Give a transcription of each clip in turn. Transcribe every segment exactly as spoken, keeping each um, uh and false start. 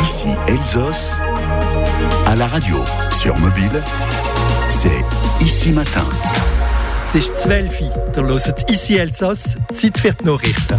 Ici Elsos, à la radio, sur mobile, c'est Ici Matin. Es ist zwölf Uhr. Ihr hört «Ici Elsass», Zeit für die Nachrichten.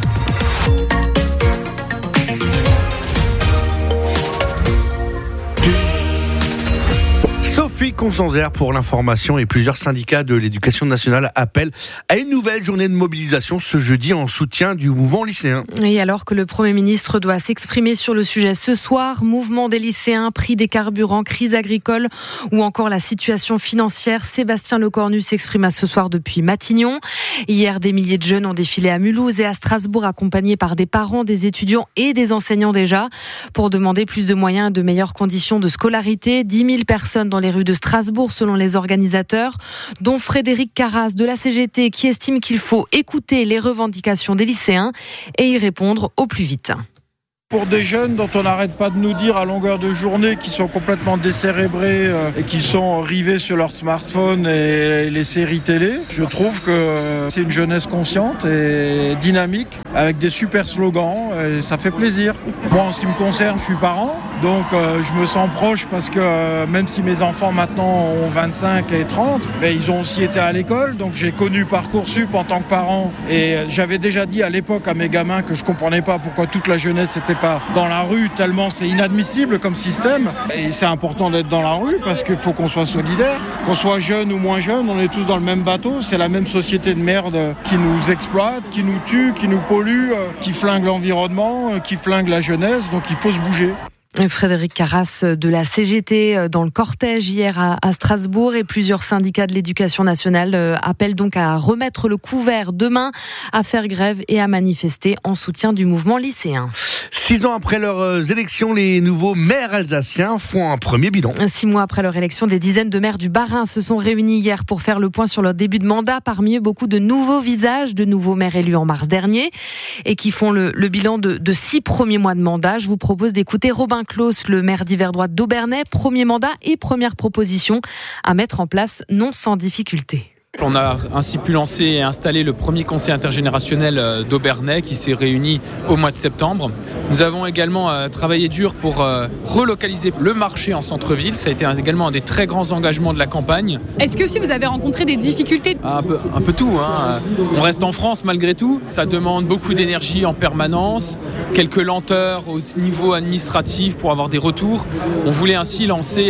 Sophie Constanzer pour l'information et plusieurs syndicats de l'éducation nationale appellent à une nouvelle journée de mobilisation ce jeudi en soutien du mouvement lycéen. Et alors que le Premier ministre doit s'exprimer sur le sujet ce soir, mouvement des lycéens, prix des carburants, crise agricole ou encore la situation financière, Sébastien Lecornu s'exprima ce soir depuis Matignon. Hier, des milliers de jeunes ont défilé à Mulhouse et à Strasbourg accompagnés par des parents, des étudiants et des enseignants déjà pour demander plus de moyens et de meilleures conditions de scolarité. dix mille personnes dans les rues de Strasbourg selon les organisateurs, dont Frédéric Carras de la C G T qui estime qu'il faut écouter les revendications des lycéens et y répondre au plus vite. Pour des jeunes dont on n'arrête pas de nous dire à longueur de journée qui sont complètement décérébrés euh, et qui sont rivés sur leur smartphone et les séries télé, je trouve que c'est une jeunesse consciente et dynamique avec des super slogans et ça fait plaisir. Moi, en ce qui me concerne, je suis parent, donc euh, je me sens proche parce que euh, même si mes enfants maintenant ont vingt-cinq et trente, mais ils ont aussi été à l'école, donc j'ai connu Parcoursup en tant que parent et j'avais déjà dit à l'époque à mes gamins que je comprenais pas pourquoi toute la jeunesse était pas dans la rue tellement c'est inadmissible comme système et c'est important d'être dans la rue parce qu'il faut qu'on soit solidaire, qu'on soit jeune ou moins jeune, on est tous dans le même bateau, c'est la même société de merde qui nous exploite, qui nous tue, qui nous pollue, qui flingue l'environnement, qui flingue la jeunesse, donc il faut se bouger. Frédéric Carras de la C G T dans le cortège hier à, à Strasbourg et plusieurs syndicats de l'éducation nationale appellent donc à remettre le couvert demain, à faire grève et à manifester en soutien du mouvement lycéen. Six ans après leurs élections, les nouveaux maires alsaciens font un premier bilan. Six mois après leur élection, des dizaines de maires du Bas-Rhin se sont réunis hier pour faire le point sur leur début de mandat. Parmi eux, beaucoup de nouveaux visages, de nouveaux maires élus en mars dernier et qui font le, le bilan de, de six premiers mois de mandat. Je vous propose d'écouter Robin Claus, le maire d'Yverdroit d'Aubernais, premier mandat et première proposition à mettre en place non sans difficulté. On a ainsi pu lancer et installer le premier conseil intergénérationnel d'Aubernais qui s'est réuni au mois de septembre. Nous avons également travaillé dur pour relocaliser le marché en centre-ville. Ça a été également un des très grands engagements de la campagne. Est-ce que aussi vous avez rencontré des difficultés ? Un peu, un peu tout, hein. On reste en France malgré tout. Ça demande beaucoup d'énergie en permanence, quelques lenteurs au niveau administratif pour avoir des retours. On voulait ainsi lancer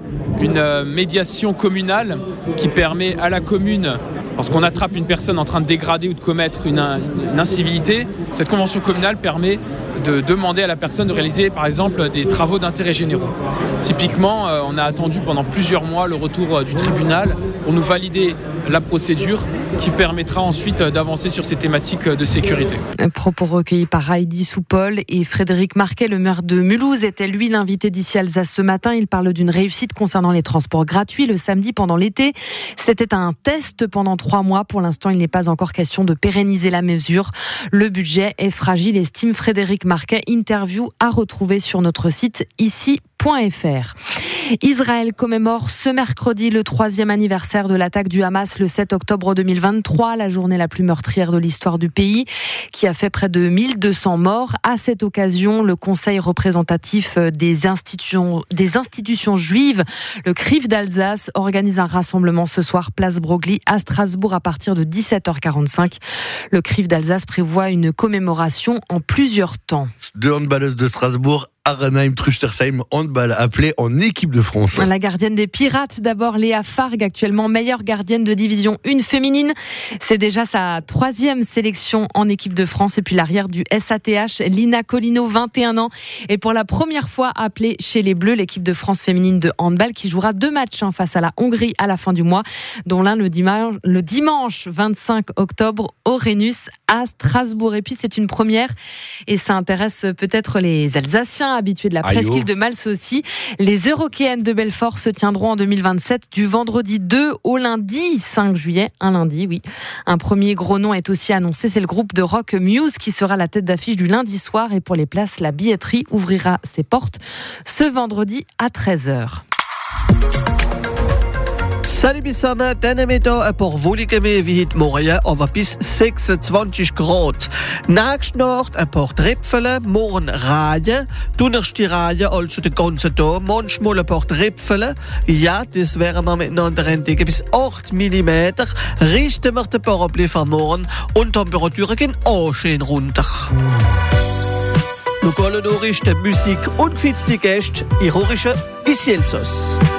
une médiation communale qui permet à la commune, lorsqu'on attrape une personne en train de dégrader ou de commettre une, une incivilité, cette convention communale permet de demander à la personne de réaliser par exemple des travaux d'intérêt généraux. Typiquement, on a attendu pendant plusieurs mois le retour du tribunal pour nous valider la procédure qui permettra ensuite d'avancer sur ces thématiques de sécurité. Propos recueillis par Heidi Soupol et Frédéric Marquet, le maire de Mulhouse, était lui l'invité d'Ici Alsace ce matin. Il parle d'une réussite concernant les transports gratuits le samedi pendant l'été. C'était un test pendant trois mois. Pour l'instant, il n'est pas encore question de pérenniser la mesure. Le budget est fragile, estime Frédéric Marquet. Interview à retrouver sur notre site ici point f r. Israël commémore ce mercredi le troisième anniversaire de l'attaque du Hamas le sept octobre deux mille vingt-trois, la journée la plus meurtrière de l'histoire du pays, qui a fait près de mille deux cents morts. À cette occasion, le Conseil représentatif des institutions, des institutions juives, le C R I F d'Alsace, organise un rassemblement ce soir, place Broglie, à Strasbourg, à partir de dix-sept heures quarante-cinq. Le C R I F d'Alsace prévoit une commémoration en plusieurs temps. Deux handballeuses de Strasbourg, Arenheim Truchtersheim, handball appelé en équipe de France. La gardienne des Pirates, d'abord Léa Fargue, actuellement meilleure gardienne de division un féminine. C'est déjà sa troisième sélection en équipe de France. Et puis l'arrière du S A T H, Lina Colino, vingt et un ans, est pour la première fois appelée chez les Bleus, l'équipe de France féminine de handball, qui jouera deux matchs hein, face à la Hongrie à la fin du mois, dont l'un le dimanche, le dimanche vingt-cinq octobre au Rhenus à Strasbourg. Et puis c'est une première et ça intéresse peut-être les Alsaciens habitués de la presqu'île de Mals aussi. Les Eurockéennes de Belfort se tiendront en deux mille vingt-sept du vendredi deux au lundi cinq juillet. Un lundi, oui. Un premier gros nom est aussi annoncé, c'est le groupe de rock Muse qui sera la tête d'affiche du lundi soir. Et pour les places, la billetterie ouvrira ses portes ce vendredi à treize heures. Salut zusammen, dann haben wir hier ein paar Wolken mehr wie heute Morgen, aber bis sechsundzwanzig Grad. Nächste Nacht ein paar Tröpfchen, morgen Reihen, Donnerstag Reihen, also den ganzen Tag, manchmal ein paar Tröpfchen. Ja, das werden wir miteinander entdecken. Bis acht Millimeter richten wir den Parapluie für morgen und die Temperaturen gehen auch schön runter. Lokale Nachrichten, Musik und gefitzte Gäste, ironische bis Jelsos.